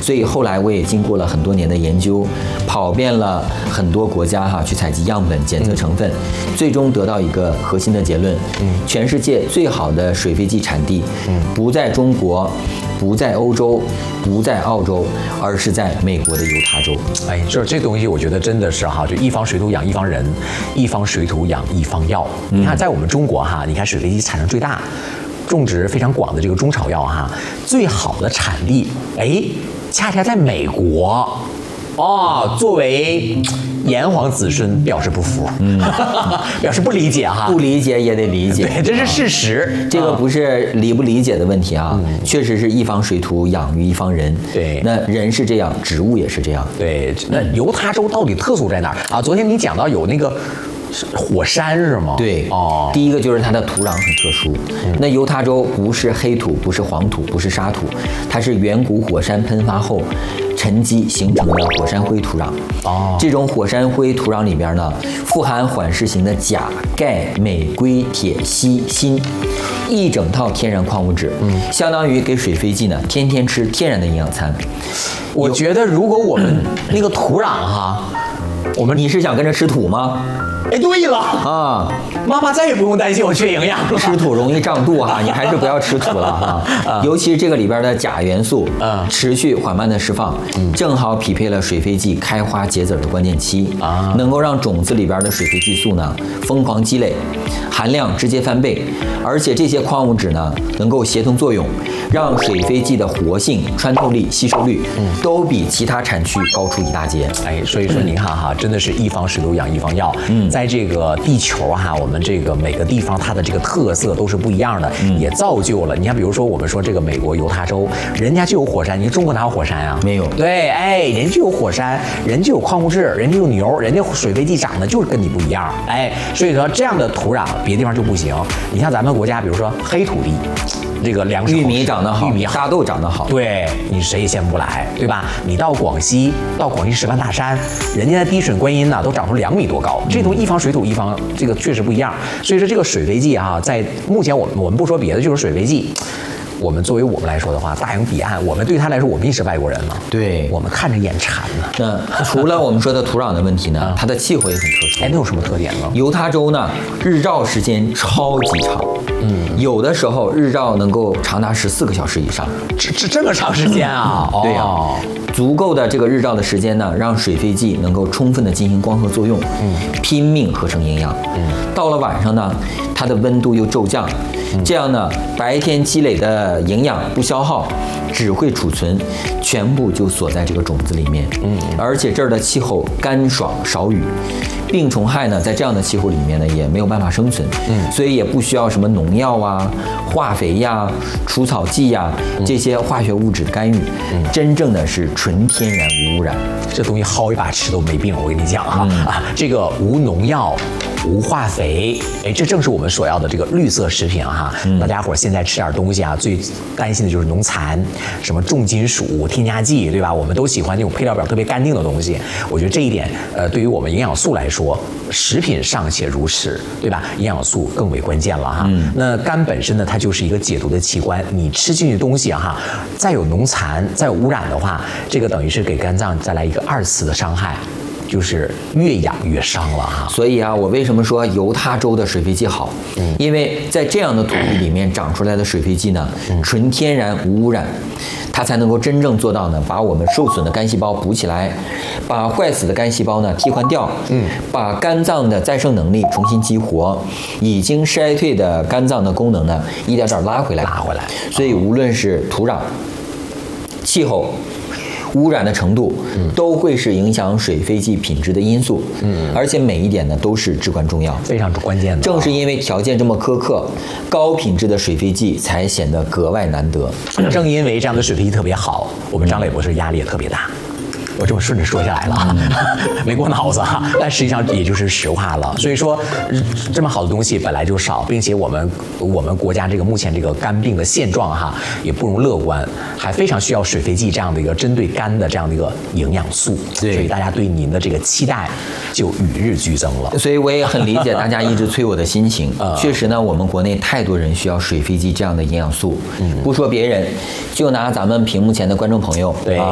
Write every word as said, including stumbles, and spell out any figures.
所以后来我也经过了很多年的研究，跑遍了很多国家哈，去采集样本、检测成分，嗯、最终得到一个核心的结论：嗯，全世界最好的水飞剂产地，嗯，不在中国，不在欧洲，不在澳洲，而是在美国的犹他州。 哎，这这东西我觉得真的是哈，就一方水土养一方人，一方水土养一方药。嗯、你看，在我们中国哈，你看水飞机产生最大。种植非常广的这个中草药哈，最好的产地，哎，恰恰在美国，哦，作为炎黄子孙表示不服，嗯，表示不理解哈， 不理解也得理解， 对，这是事实， 啊、这个不是理不理解的问题啊，嗯、确实是一方水土养育一方人， 对， 那人是这样，植物也是这样， 对，那犹他州到底特殊在哪儿啊？昨天你讲到有那个。火山是吗？ 对，哦，第一个就是它的土壤很特殊。嗯、那犹他州不是黑土，不是黄土，不是沙土，它是远古火山喷发后沉积形成的火山灰土壤。哦，这种火山灰土壤里边呢，富含缓释型的钾、钙、镁、硅、铁、硒、锌，一整套天然矿物质，嗯，相当于给水飞剂呢天天吃天然的营养餐。 我觉得如果我们那个土壤哈， 我们你是想跟着吃土吗？ 哎，对了啊，妈妈再也不用担心我缺营养了。 吃土容易胀肚哈，你还是不要吃土了哈。啊、尤其是这个里边的钾元素，嗯，持续缓慢的释放，嗯，正好匹配了水飞剂开花结籽的关键期啊，能够让种子里边的水飞激素呢疯狂积累，含量直接翻倍，而且这些矿物质呢能够协同作用，让水飞剂的活性、穿透力、吸收率，嗯，都比其他产区高出一大截。 哎，所以说您看哈，真的是一方水土养一方药，嗯。在这个地球哈，我们这个每个地方它的这个特色都是不一样的，嗯、也造就了。你看，比如说我们说这个美国犹他州，人家就有火山，你中国哪有火山啊？ 没有。 对，哎，人就有火山，人就有矿物质，人家有牛，人家水飞机长得就是跟你不一样，哎，所以说这样的土壤别的地方就不行。你像咱们国家，比如说黑土地。这个粮食玉米长得好， 玉米大豆长得好， 对你谁也羡慕不来，对吧？你到广西，到广西石斑大山，人家的滴水观音呢都长出两米多高，这种一方水土一方，这个确实不一样。所以说这个水飞剂啊，在目前我们我们不说别的，就是水飞剂。我们作为我们来说的话，大洋彼岸，我们对他来说，我们也是外国人嘛。 对， 我们看着眼馋呢。那除了我们说的土壤的问题呢，它的气候也很特殊。 哎，那有什么特点呢？ 犹他州呢，日照时间超级长，嗯，有的时候日照能够长达十四个小时以上， 这这这么长时间啊？ 对呀、啊。足够的这个日照的时间呢，让水飞剂能够充分的进行光合作用，嗯，拼命合成营养。嗯，到了晚上呢，它的温度又骤降，嗯、这样呢，白天积累的营养不消耗，只会储存，全部就锁在这个种子里面。嗯，而且这儿的气候干爽少雨，病虫害呢，在这样的气候里面呢，也没有办法生存。嗯，所以也不需要什么农药啊、化肥呀、除草剂呀这些化学物质的干预。嗯，真正的是纯天然无污染， 这东西薅一把吃都没病。我跟你讲哈、嗯、啊，这个无农药、无化肥，哎，这正是我们所要的这个绿色食品哈。嗯、大家伙现在吃点东西啊，最担心的就是农残，什么重金属、添加剂，对吧？我们都喜欢那种配料表特别干净的东西。我觉得这一点，呃，对于我们营养素来说，食品尚且如此，对吧？营养素更为关键了哈。嗯、那肝本身呢，它就是一个解毒的器官，你吃进去东西哈，再有农残、再有污染的话，这个等于是给肝脏再来一个二次的伤害。就是越养越伤了哈， 所以啊，我为什么说犹他州的水飞剂好？嗯，因为在这样的土地里面长出来的水飞剂呢，嗯、纯天然无污染，它才能够真正做到呢，把我们受损的肝细胞补起来，把坏死的肝细胞呢替换掉，嗯，把肝脏的再生能力重新激活，已经衰退的肝脏的功能呢一点点拉回来， 拉回来。 所以无论是土壤、气候、污染的程度，都会是影响水飞剂品质的因素。嗯，而且每一点呢都是至关重要， 非常关键的。 正是因为条件这么苛刻，高品质的水飞剂才显得格外难得。 正因为这样的水飞剂特别好，我们张磊博士压力也特别大。我这么顺着说下来了，嗯、没过脑子哈，但实际上也就是实话了。所以说，这么好的东西本来就少，并且我们我们国家这个目前这个肝病的现状哈，也不容乐观，还非常需要水飞剂这样的一个针对肝的这样的一个营养素。所以大家对您的这个期待就与日俱增了。 所以我也很理解大家一直催我的心情。呃、确实呢，我们国内太多人需要水飞剂这样的营养素。嗯，不说别人，就拿咱们屏幕前的观众朋友， 对。